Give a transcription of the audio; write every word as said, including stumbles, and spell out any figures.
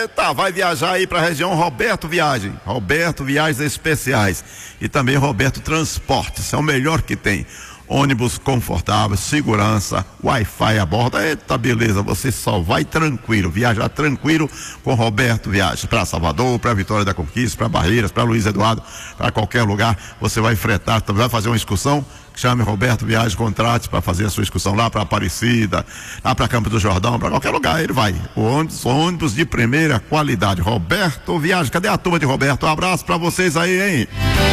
Eita, vai viajar aí para a região Roberto Viagem, Roberto Viagens Especiais e também Roberto Transportes, é o melhor que tem. Ônibus confortável, segurança, Wi-Fi a bordo. Eita, beleza, você só vai tranquilo, viajar tranquilo com Roberto Viagens. Para Salvador, para Vitória da Conquista, para Barreiras, para Luiz Eduardo, para qualquer lugar. Você vai fretar, vai fazer uma excursão. Chame Roberto Viagens, contrate para fazer a sua excursão lá para Aparecida, lá para Campo do Jordão, para qualquer lugar. Ele vai. O ônibus, ônibus de primeira qualidade. Roberto Viagens, cadê a turma de Roberto? Um abraço para vocês aí, hein?